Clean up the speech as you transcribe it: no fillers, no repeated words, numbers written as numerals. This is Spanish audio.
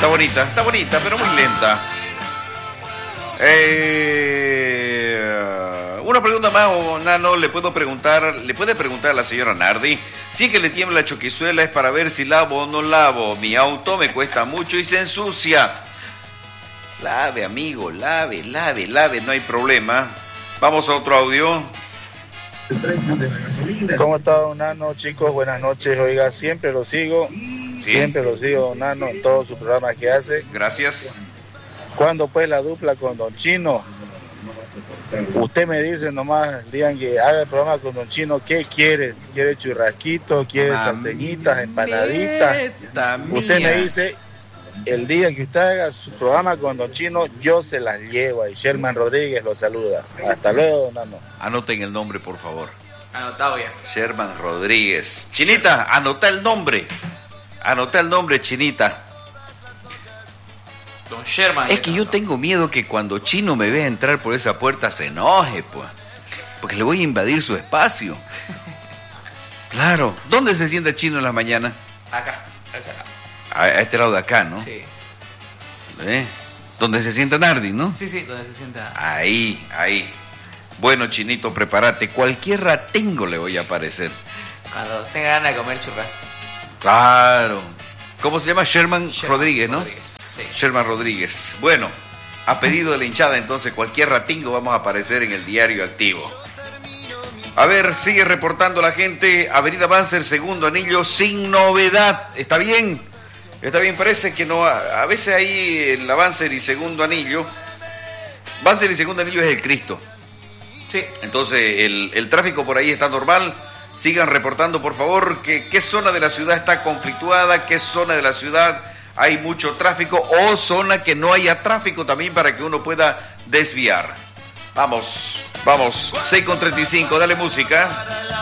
Está bonita, pero muy lenta. Una pregunta más, Nano, le puede preguntar a la señora Nardi si es que le tiembla la choquizuela es para ver si lavo o no lavo. Mi auto me cuesta mucho y se ensucia. Lave, amigo, lave, no hay problema. Vamos a otro audio. ¿Cómo está, don Nano? Chicos, buenas noches. Oiga, siempre lo sigo, don Nano, en todos sus programas que hace. Gracias. ¿Cuándo pues la dupla con don Chino? Usted me dice nomás, digan que haga el programa con don Chino, ¿qué quiere? ¿Quiere churrasquito? ¿Quiere salteñitas, empanaditas? Usted me dice, el día que usted haga su programa con don Chino, yo se las llevo. Y Sherman Rodríguez lo saluda. Hasta luego, don Nano. Anoten el nombre, por favor. Anotado ya. Sherman Rodríguez. Chinita, anota el nombre. Anota el nombre, Chinita. Don Sherman. Es que yo tengo miedo que cuando Chino me vea entrar por esa puerta se enoje, pues. Porque le voy a invadir su espacio. Claro. ¿Dónde se sienta Chino en las mañanas? Acá. A este lado de acá, ¿no? Sí. Donde se sienta Nardi, ¿no? Sí, donde se sienta. Ahí. Bueno, Chinito, prepárate. Cualquier ratingo le voy a aparecer. Cuando tenga ganas de comer churrasco. Claro. ¿Cómo se llama? Sherman Rodríguez, ¿no? Sí. Sherman Rodríguez. Bueno, a pedido de la hinchada, entonces, cualquier ratingo vamos a aparecer en el diario activo. A ver, sigue reportando la gente. Avenida Banzer, segundo anillo, sin novedad. ¿Está bien? Está bien, parece que no. A veces ahí el Banzer y segundo anillo. Banzer y segundo anillo es el Cristo. Sí. Entonces, el tráfico por ahí está normal. Sigan reportando, por favor, qué zona de la ciudad está conflictuada, qué zona de la ciudad hay mucho tráfico o zona que no haya tráfico también para que uno pueda desviar. Vamos, 6:35, dale música.